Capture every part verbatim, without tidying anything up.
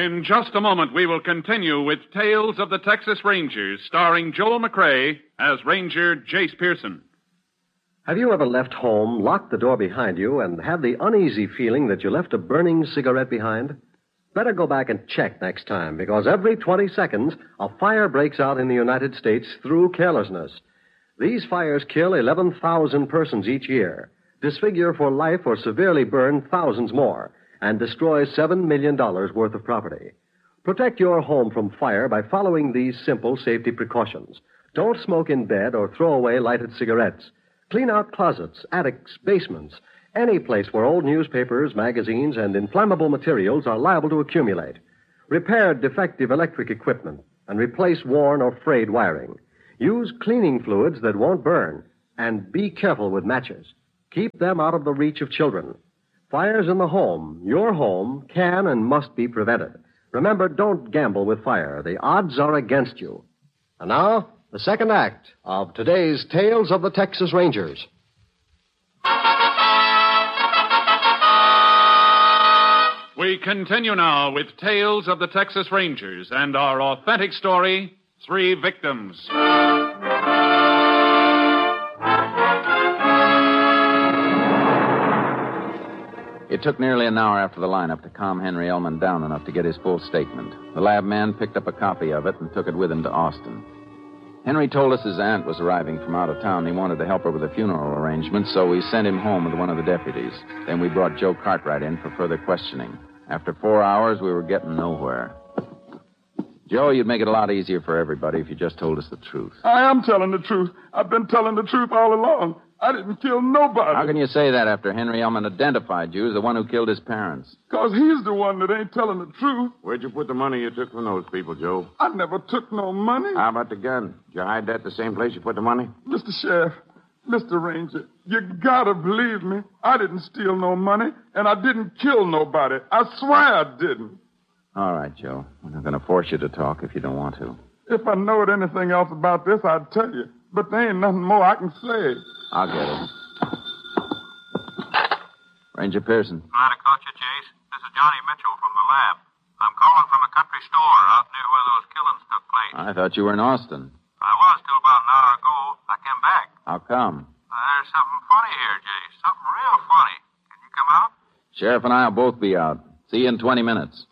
In just a moment, we will continue with Tales of the Texas Rangers, starring Joel McRae as Ranger Jace Pearson. Have you ever left home, locked the door behind you, and had the uneasy feeling that you left a burning cigarette behind? Better go back and check next time, because every twenty seconds, a fire breaks out in the United States through carelessness. These fires kill eleven thousand persons each year, disfigure for life or severely burn thousands more, and destroy seven million dollars worth of property. Protect your home from fire by following these simple safety precautions. Don't smoke in bed or throw away lighted cigarettes. Clean out closets, attics, basements, any place where old newspapers, magazines, and inflammable materials are liable to accumulate. Repair defective electric equipment and replace worn or frayed wiring. Use cleaning fluids that won't burn, and be careful with matches. Keep them out of the reach of children. Fires in the home, your home, can and must be prevented. Remember, don't gamble with fire. The odds are against you. And now, the second act of today's Tales of the Texas Rangers. We continue now with Tales of the Texas Rangers and our authentic story, Three Victims. It took nearly an hour after the lineup to calm Henry Elman down enough to get his full statement. The lab man picked up a copy of it and took it with him to Austin. Henry told us his aunt was arriving from out of town and he wanted to help her with the funeral arrangements, so we sent him home with one of the deputies. Then we brought Joe Cartwright in for further questioning. After four hours, we were getting nowhere. Joe, you'd make it a lot easier for everybody if you just told us the truth. I am telling the truth. I've been telling the truth all along. I didn't kill nobody. How can you say that after Henry Elman identified you as the one who killed his parents? Because he's the one that ain't telling the truth. Where'd you put the money you took from those people, Joe? I never took no money. How about the gun? Did you hide that the same place you put the money? Mister Sheriff, Mister Ranger, you gotta believe me. I didn't steal no money, and I didn't kill nobody. I swear I didn't. All right, Joe. We're not going to force you to talk if you don't want to. If I knowed anything else about this, I'd tell you. But there ain't nothing more I can say. I'll get it. Ranger Pearson. Glad I caught you, Chase. This is Johnny Mitchell from the lab. I'm calling from a country store out near where those killings took place. I thought you were in Austin. I was till about an hour ago. I came back. How come? Uh, there's something funny here, Chase. Something real funny. Can you come out? Sheriff and I will both be out. See you in twenty minutes.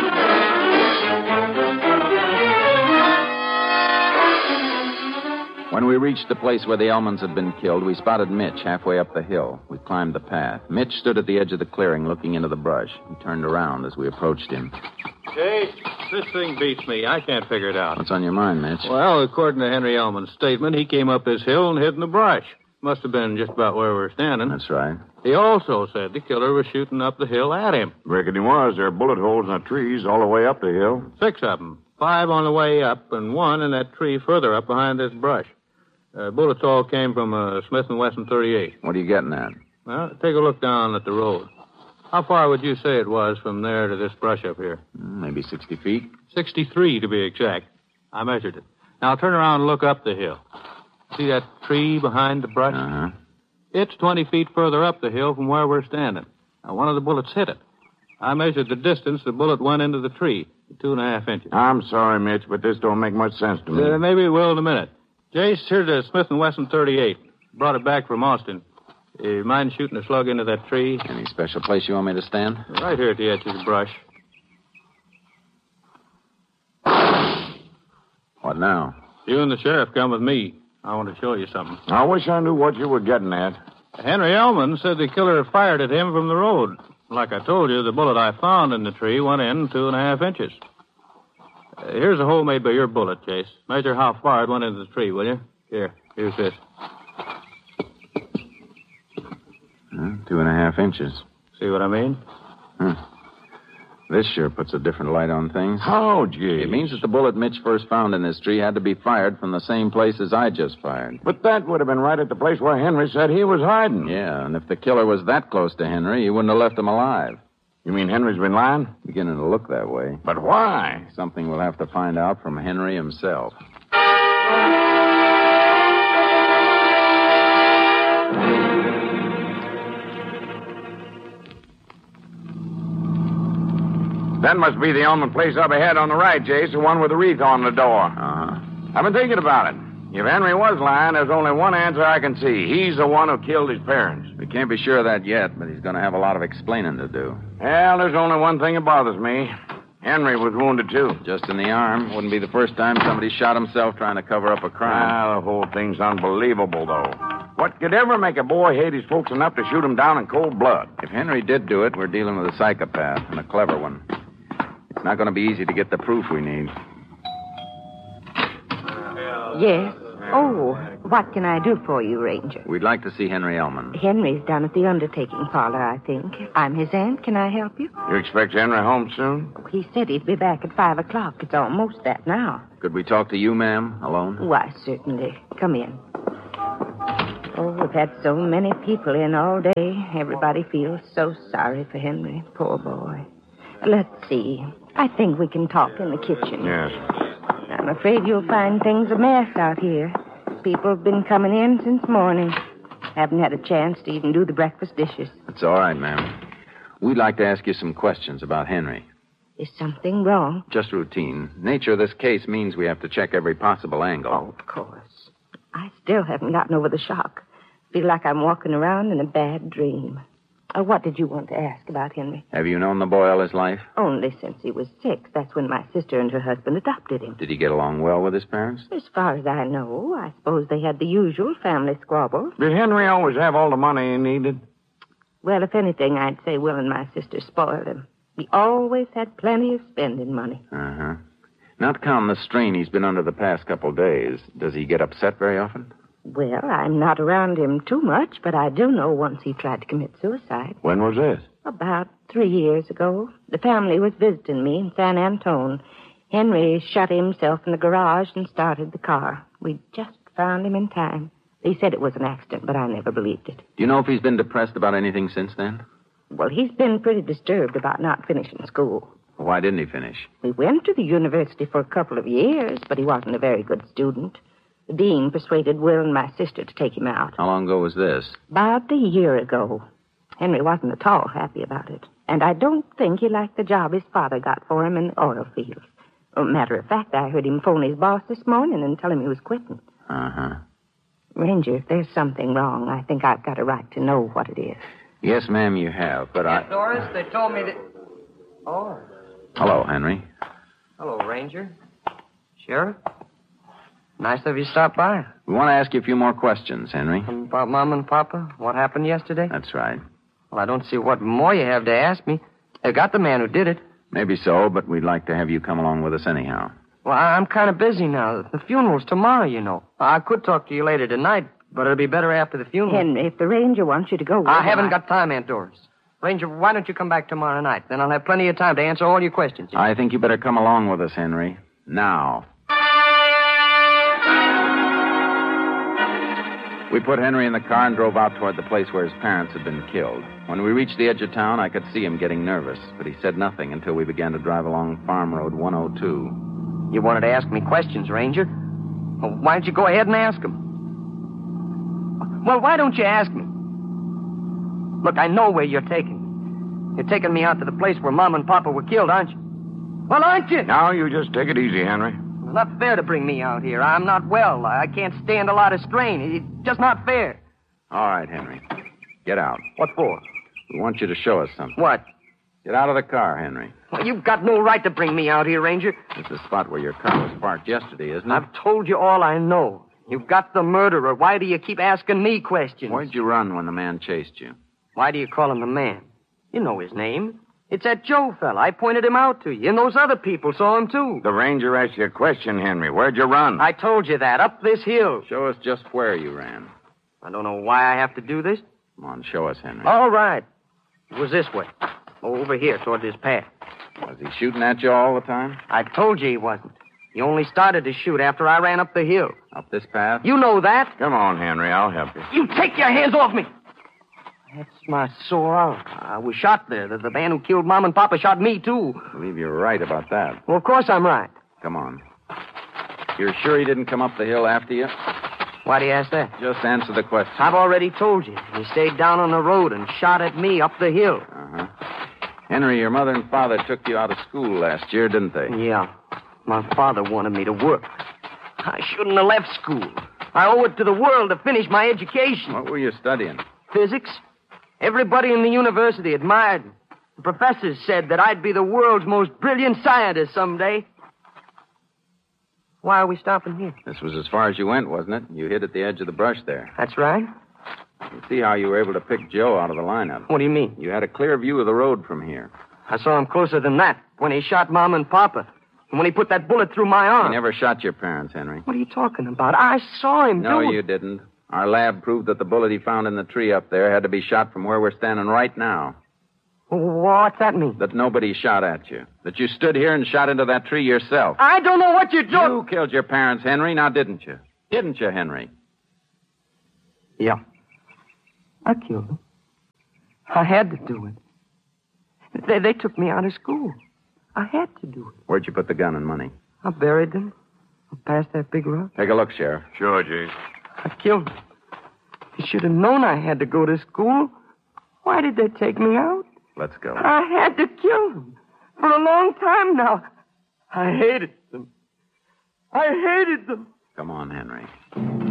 When we reached the place where the Elmans had been killed, we spotted Mitch halfway up the hill. We climbed the path. Mitch stood at the edge of the clearing looking into the brush. He turned around as we approached him. Chase, this thing beats me. I can't figure it out. What's on your mind, Mitch? Well, according to Henry Elman's statement, he came up this hill and hid in the brush. Must have been just about where we were standing. That's right. He also said the killer was shooting up the hill at him. Reckon he was. There are bullet holes in the trees all the way up the hill. Six of them. Five on the way up and one in that tree further up behind this brush. Uh, bullets all came from a Smith and Wesson thirty-eight. What are you getting at? Well, take a look down at the road. How far would you say it was from there to this brush up here? Maybe sixty feet. sixty-three, to be exact. I measured it. Now turn around and look up the hill. See that tree behind the brush? Uh-huh. It's twenty feet further up the hill from where we're standing. Now, one of the bullets hit it. I measured the distance the bullet went into the tree, two and a half inches. I'm sorry, Mitch, but this don't make much sense to me. Uh, maybe it will in a minute. Jace, here's a Smith and Wesson thirty-eight. Brought it back from Austin. You mind shooting a slug into that tree? Any special place you want me to stand? Right here at the edge of the brush. What now? You and the sheriff come with me. I want to show you something. I wish I knew what you were getting at. Henry Elman said the killer fired at him from the road. Like I told you, the bullet I found in the tree went in two and a half inches. Uh, here's a hole made by your bullet, Chase. Measure how far it went into the tree, will you? Here, here's this. Uh, two and a half inches. See what I mean? Huh. This sure puts a different light on things. How, gee? It means that the bullet Mitch first found in this tree had to be fired from the same place as I just fired. But that would have been right at the place where Henry said he was hiding. Yeah, and if the killer was that close to Henry, he wouldn't have left him alive. You mean Henry's been lying? Beginning to look that way. But why? Something we'll have to find out from Henry himself. That must be the Elman place up ahead on the right, Jace, the one with the wreath on the door. Uh-huh. I've been thinking about it. If Henry was lying, there's only one answer I can see. He's the one who killed his parents. We can't be sure of that yet, but he's going to have a lot of explaining to do. Well, there's only one thing that bothers me. Henry was wounded, too. Just in the arm. Wouldn't be the first time somebody shot himself trying to cover up a crime. Ah, the whole thing's unbelievable, though. What could ever make a boy hate his folks enough to shoot him down in cold blood? If Henry did do it, we're dealing with a psychopath, and a clever one. It's not going to be easy to get the proof we need. Yes. Oh, what can I do for you, Ranger? We'd like to see Henry Elman. Henry's down at the undertaking parlor, I think. I'm his aunt. Can I help you? You expect Henry home soon? He said he'd be back at five o'clock. It's almost that now. Could we talk to you, ma'am, alone? Why, certainly. Come in. Oh, we've had so many people in all day. Everybody feels so sorry for Henry. Poor boy. Let's see. I think we can talk in the kitchen. Yes. I'm afraid you'll find things a mess out here. People have been coming in since morning. Haven't had a chance to even do the breakfast dishes. That's all right, ma'am. We'd like to ask you some questions about Henry. Is something wrong? Just routine. Nature of this case means we have to check every possible angle. Oh, of course. I still haven't gotten over the shock. Feel like I'm walking around in a bad dream. Uh, what did you want to ask about Henry? Have you known the boy all his life? Only since he was six. That's when my sister and her husband adopted him. Did he get along well with his parents? As far as I know, I suppose they had the usual family squabbles. Did Henry always have all the money he needed? Well, if anything, I'd say Will and my sister spoiled him. He always had plenty of spending money. Uh-huh. Not counting the strain he's been under the past couple days, does he get upset very often? Well, I'm not around him too much, but I do know once he tried to commit suicide. When was this? About three years ago. The family was visiting me in San Antone. Henry shut himself in the garage and started the car. We just found him in time. They said it was an accident, but I never believed it. Do you know if he's been depressed about anything since then? Well, he's been pretty disturbed about not finishing school. Why didn't he finish? We went to the university for a couple of years, but he wasn't a very good student. The dean persuaded Will and my sister to take him out. How long ago was this? About a year ago. Henry wasn't at all happy about it. And I don't think he liked the job his father got for him in the oil fields. Oh, matter of fact, I heard him phone his boss this morning and tell him he was quitting. Uh-huh. Ranger, if there's something wrong, I think I've got a right to know what it is. Yes, ma'am, you have, but I... Doris, they told me that... Oh. Hello, Henry. Hello, Ranger. Sheriff? Nice of you to stop by. We want to ask you a few more questions, Henry. About Mom and Papa? What happened yesterday? That's right. Well, I don't see what more you have to ask me. I got the man who did it. Maybe so, but we'd like to have you come along with us anyhow. Well, I'm kind of busy now. The funeral's tomorrow, you know. I could talk to you later tonight, but it'll be better after the funeral. Henry, if the ranger wants you to go with I him, haven't I... got time, Aunt Doris. Ranger, why don't you come back tomorrow night? Then I'll have plenty of time to answer all your questions. I think you better come along with us, Henry. Now. We put Henry in the car and drove out toward the place where his parents had been killed. When we reached the edge of town, I could see him getting nervous, but he said nothing until we began to drive along Farm Road one oh two. You wanted to ask me questions, Ranger? Well, why don't you go ahead and ask them? Well, why don't you ask me? Look, I know where you're taking me. You're taking me out to the place where Mom and Papa were killed, aren't you? Well, aren't you? Now, you just take it easy, Henry. It's not fair to bring me out here. I'm not well. I can't stand a lot of strain. It's just not fair. All right, Henry. Get out. What for? We want you to show us something. What? Get out of the car, Henry. Well, you've got no right to bring me out here, Ranger. It's the spot where your car was parked yesterday, isn't it? I've told you all I know. You've got the murderer. Why do you keep asking me questions? Where'd you run when the man chased you? Why do you call him the man? You know his name. It's that Joe fella. I pointed him out to you, and those other people saw him, too. The ranger asked you a question, Henry. Where'd you run? I told you that, up this hill. Show us just where you ran. I don't know why I have to do this. Come on, show us, Henry. All right. It was this way. Over here, toward this path. Was he shooting at you all the time? I told you he wasn't. He only started to shoot after I ran up the hill. Up this path? You know that. Come on, Henry. I'll help you. You take your hands off me. That's my sore arm. I was shot there. The, the man who killed Mom and Papa shot me, too. I believe you're right about that. Well, of course I'm right. Come on. You're sure he didn't come up the hill after you? Why do you ask that? Just answer the question. I've already told you. He stayed down on the road and shot at me up the hill. Uh-huh. Henry, your mother and father took you out of school last year, didn't they? Yeah. My father wanted me to work. I shouldn't have left school. I owe it to the world to finish my education. What were you studying? Physics. Everybody in the university admired me. The professors said that I'd be the world's most brilliant scientist someday. Why are we stopping here? This was as far as you went, wasn't it? You hid at the edge of the brush there. That's right. You see how you were able to pick Joe out of the lineup. What do you mean? You had a clear view of the road from here. I saw him closer than that, when he shot Mom and Papa. And when he put that bullet through my arm. He never shot your parents, Henry. What are you talking about? I saw him No, do it. you didn't. Our lab proved that the bullet he found in the tree up there had to be shot from where we're standing right now. What's that mean? That nobody shot at you. That you stood here and shot into that tree yourself. I don't know what you're doing. You killed your parents, Henry, now didn't you? Didn't you, Henry? Yeah. I killed them. I had to do it. They, they took me out of school. I had to do it. Where'd you put the gun and money? I buried them. Past that big rock. Take a look, Sheriff. Sure, Jase. I killed them. They should have known I had to go to school. Why did they take me out? Let's go. I had to kill them. For a long time now. I hated them. I hated them. Come on, Henry.